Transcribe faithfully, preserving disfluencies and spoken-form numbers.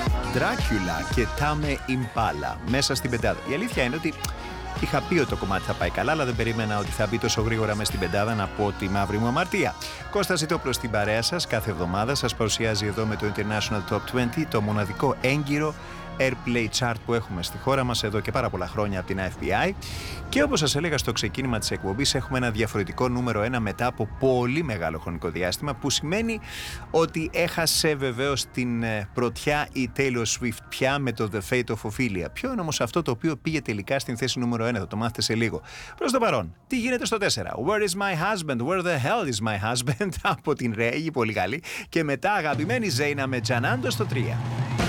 Dracula και Tame Impala μέσα στην πεντάδα. Η αλήθεια είναι ότι είχα πει ότι το κομμάτι θα πάει καλά, αλλά δεν περίμενα ότι θα μπει τόσο γρήγορα μέσα στην πεντάδα, να πω τη μαύρη μου αμαρτία. Κώστας Ζητόπουλος στην παρέα σας, κάθε εβδομάδα σας παρουσιάζει εδώ με το International Top είκοσι το μοναδικό έγκυρο Airplay Chart που έχουμε στη χώρα μας εδώ και πάρα πολλά χρόνια από την F B I. Και όπως σας έλεγα στο ξεκίνημα της εκπομπής, έχουμε ένα διαφορετικό νούμερο ένα μετά από πολύ μεγάλο χρονικό διάστημα, που σημαίνει ότι έχασε βεβαίως την πρωτιά η Taylor Swift πια με το The Fate of Ophelia. Ποιο είναι όμως αυτό το οποίο πήγε τελικά στην θέση νούμερο ένα, θα το μάθετε σε λίγο. Προς το παρόν, τι γίνεται στο τέσσερα? Where is my husband? Where the hell is my husband? Από την Ρέγη, πολύ καλή. Και μετά αγαπημένη Ζέινα με Τζανάντο στο τρία.